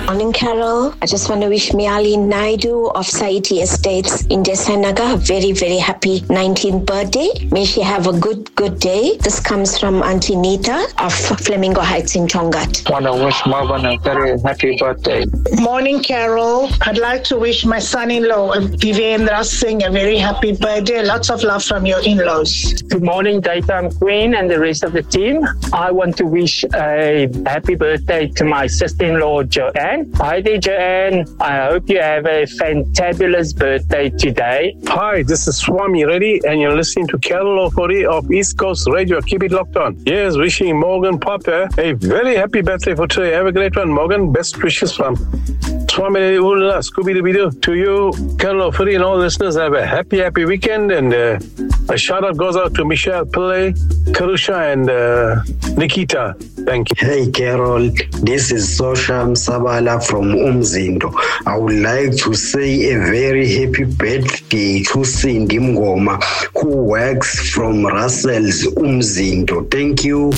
Morning, Carol. I just want to wish Miali Naidu of Saiti Estates in Desanaga a very, very happy 19th birthday. May she have a good day. This comes from Auntie Nita of Flamingo Heights in Chongat. I want to wish Marvin a very happy birthday. Morning, Carol. I'd like to wish my son-in-law, Vivendra Singh, a very happy birthday. Lots of love from your in-laws. Good morning, Daytime Queen and the rest of the team. I want to wish a happy birthday to my sister-in-law, Joanne. Hi there, Joanne. I hope you have a fantabulous birthday today. Hi, this is Swami Reddy, and you're listening to Carol Ofori of East Coast Radio. Keep it locked on. Yes, wishing Morgan Popper a very happy birthday for today. Have a great one, Morgan. Best wishes from Swami Reddy Ulala, Scooby-Doo to you, Carol Ofori, and all listeners. Have a happy weekend, and a shout out goes out to Michelle Pillay, Karusha, and Nikita. Thank you. Hey, Carol. This is Sosham Sabala from Umzindo. I would like to say a very happy birthday to Cindy Mngoma, who works from Russell's Umzindo. Thank you.